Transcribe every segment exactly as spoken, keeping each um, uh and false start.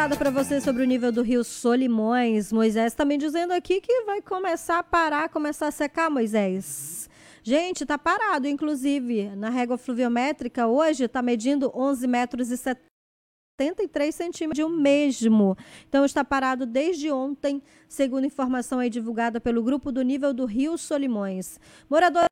madrugada para você sobre o nível do rio Solimões. Moisés também dizendo aqui que vai começar a parar, começar a secar, Moisés. Gente, tá parado, inclusive, na régua fluviométrica hoje está medindo onze metros e setenta e três centímetros de um mesmo. Então está parado desde ontem, segundo informação aí divulgada pelo grupo do nível do rio Solimões. Moradores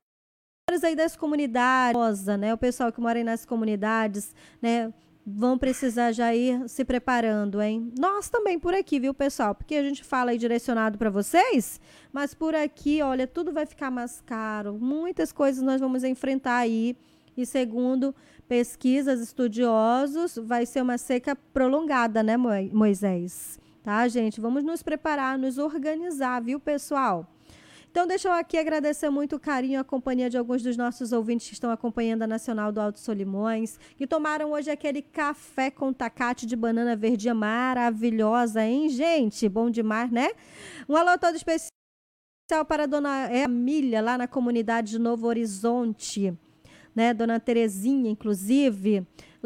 aí das comunidades, né, o pessoal que mora aí nas comunidades, né, vão precisar já ir se preparando, hein? Nós também por aqui, viu, pessoal? Porque a gente fala aí direcionado para vocês, mas por aqui, olha, tudo vai ficar mais caro. Muitas coisas nós vamos enfrentar aí. E segundo pesquisas, estudiosos, vai ser uma seca prolongada, né, Moisés? Tá, gente? Vamos nos preparar, nos organizar, viu, pessoal? Então, deixa eu aqui agradecer muito o carinho e a companhia de alguns dos nossos ouvintes que estão acompanhando a Nacional do Alto Solimões, que tomaram hoje aquele café com tacate de banana verdinha maravilhosa, hein, gente? Bom demais, né? Um alô todo especial para a dona Emília, lá na comunidade de Novo Horizonte, né? Dona Terezinha, inclusive.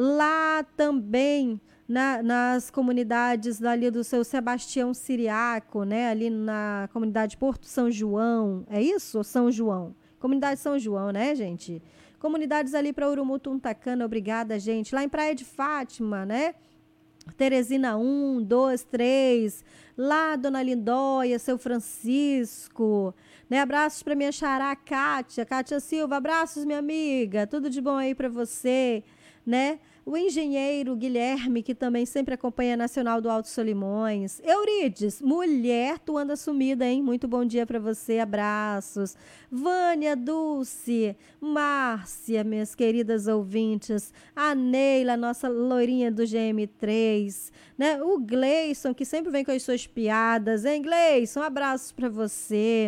Lá também... Na, nas comunidades ali do seu Sebastião Siriaco, né? Ali na comunidade Porto São João, é isso? Ou São João? Comunidade São João, né, gente? Comunidades ali para Urumutuntacana, obrigada, gente. Lá em Praia de Fátima, né? Teresina um, dois, três. Lá, Dona Lindóia, seu Francisco, né? Abraços para minha xará, Kátia, Kátia Silva, abraços, minha amiga. Tudo de bom aí para você, né? O engenheiro Guilherme, que também sempre acompanha a Nacional do Alto Solimões. Eurides, mulher, tu anda sumida, hein? Muito bom dia para você, abraços. Vânia, Dulce, Márcia, minhas queridas ouvintes. A Neila, nossa loirinha do G M três, né? O Gleison, que sempre vem com as suas piadas, hein, Gleison? Um abraço para você.